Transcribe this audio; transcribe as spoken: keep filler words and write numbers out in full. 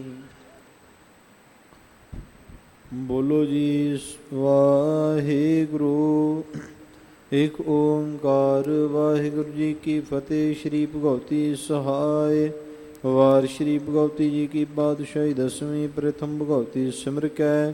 ਬੋਲੋ ਜੀ ਵਾਹਿਗੁਰੂ। ਇੱਕ ਓੰਕਾਰ ਵਾਹਿਗੁਰੂ ਜੀ ਕੀ ਫਤਿਹ। ਸ਼੍ਰੀ ਭਗਉਤੀ ਸਹਾਇ। ਵਾਰ ਸ਼੍ਰੀ ਭਗਉਤੀ ਜੀ ਕੀ ਪਾਤਸ਼ਾਹੀ ਦਸਵੀਂ। ਪ੍ਰਥਮ ਭਗਉਤੀ ਸਿਮਰ ਕੈ